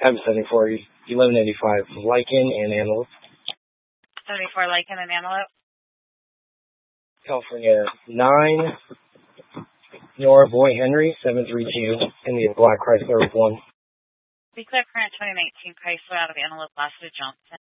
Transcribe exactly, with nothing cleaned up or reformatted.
I'm seventy-four, eleven eighty-five, Lycan and Antelope. seventy-four Lycan and Antelope. California nine, Nora Boy Henry, seven three two, in the black Chrysler with one. Be clear, current twenty nineteen Chrysler out of Antelope, Placer Johnson.